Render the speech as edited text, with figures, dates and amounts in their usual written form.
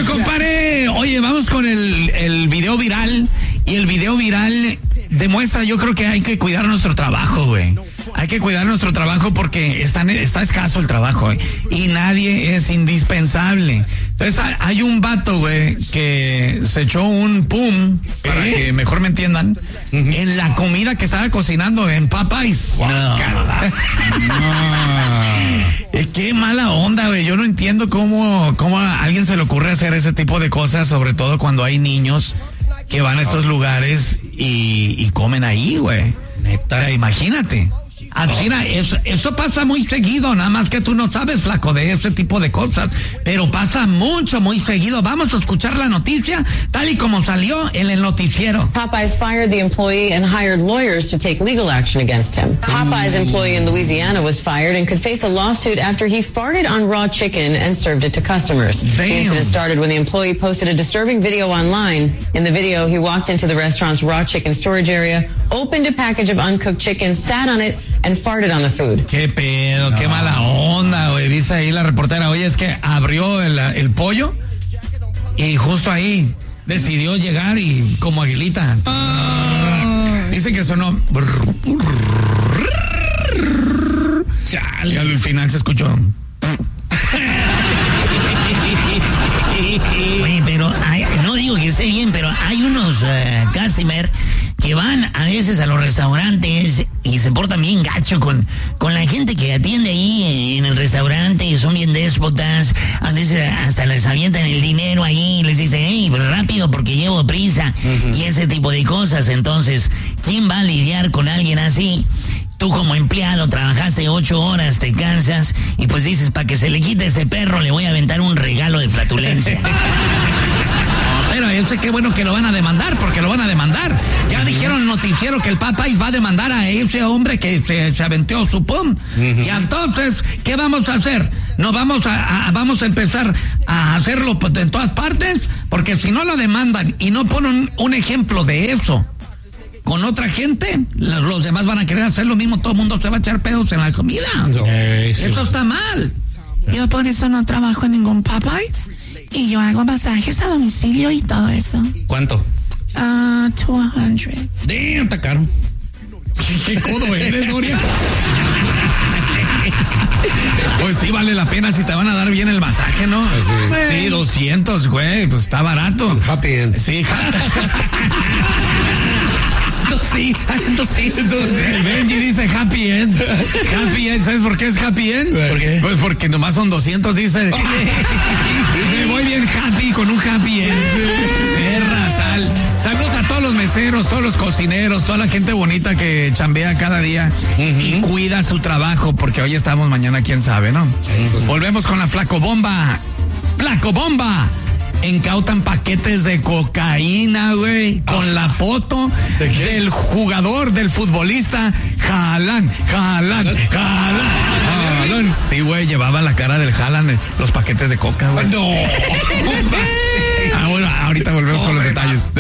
Oye, compadre, vamos con el video viral. Y el video viral demuestra, yo creo que hay que cuidar nuestro trabajo, güey. Hay que cuidar nuestro trabajo porque está escaso el trabajo, güey. Y nadie es indispensable. Entonces hay un vato, güey, que se echó un pum, para que mejor me entiendan, en la comida que estaba cocinando en Popeyes. No. Qué mala onda, güey. Yo no entiendo cómo a alguien se le ocurre hacer ese tipo de cosas, sobre todo cuando hay niños que van a estos lugares y comen ahí, güey. Neta. O sea, imagínate. China, eso pasa muy seguido, nada más que tú no sabes, flaco, de ese tipo de cosas, pero pasa muy seguido. Vamos a escuchar la noticia tal y como salió en el noticiero. Popeyes fired the employee and hired lawyers to take legal action against him. Popeyes employee in Louisiana was fired and could face a lawsuit after he farted on raw chicken and served it to customers. Damn. The incident started when the employee posted a disturbing video online. In the video, he walked into the restaurant's raw chicken storage area, opened a package of uncooked chicken, sat on it, and farted on the food. Qué pedo, qué mala onda, güey. Dice ahí la reportera, oye, es que abrió el pollo y justo ahí decidió llegar y como aguilita. Dice que sonó. Chale. Y al final se escuchó. Oye, pero no digo que esté bien, pero hay unos customers que van a veces a los restaurantes y se portan bien gacho con la gente que atiende ahí en el restaurante y son bien déspotas. A veces hasta les avientan el dinero ahí y les dicen, hey, pero rápido porque llevo prisa y ese tipo de cosas. Entonces, ¿quién va a lidiar con alguien así? Tú como empleado trabajaste 8 horas, te cansas y pues dices, para que se le quite este perro le voy a aventar un regalo de flatulencia. Pero yo sé qué bueno que lo van a demandar, porque lo van a demandar. Ya dijeron en el noticiero que el Popeyes va a demandar a ese hombre que se aventó su pum. Y entonces, ¿qué vamos a hacer? ¿No vamos a empezar a hacerlo en todas partes? Porque si no lo demandan y no ponen un ejemplo de eso con otra gente, los demás van a querer hacer lo mismo, todo el mundo se va a echar pedos en la comida. Eso está mal. Yo por eso no trabajo en ningún Popeyes y yo hago masajes a domicilio y todo eso. ¿Cuánto? 200. Damn, está caro. ¿Qué codo eres, Doria? Pues sí vale la pena si te van a dar bien el masaje, ¿no? Sí, 200, güey, pues está barato. Happy end. Sí, entonces, el Benji dice happy end. Happy end, ¿sabes por qué es happy end? ¿Por qué? Pues porque nomás son 200, dice. Me voy bien happy con un happy end. Saludos a todos los meseros, todos los cocineros, toda la gente bonita que chambea cada día y cuida su trabajo, porque hoy estamos, mañana quién sabe, ¿no? Volvemos con la Flacobomba. ¡Flacobomba! Incautan paquetes de cocaína, güey, con la foto del jugador, del futbolista, Haaland. Sí, güey, llevaba la cara del Haaland, los paquetes de coca, güey. No. Bueno, ahorita volvemos con los detalles.